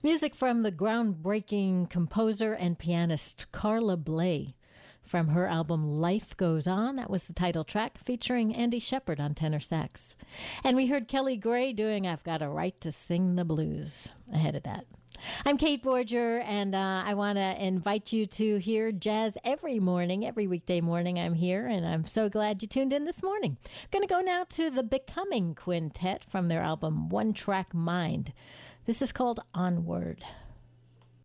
Music from the groundbreaking composer and pianist Carla Bley. From her album Life Goes On, that was the title track, featuring Andy Shepherd on tenor sax. And we heard Kelly Gray doing I've Got a Right to Sing the Blues ahead of that. I'm Kate Borger, and I want to invite you to hear jazz every morning, every weekday morning I'm here, and I'm so glad you tuned in this morning. I'm going to go now to the Becoming Quintet from their album One Track Mind. This is called Onward.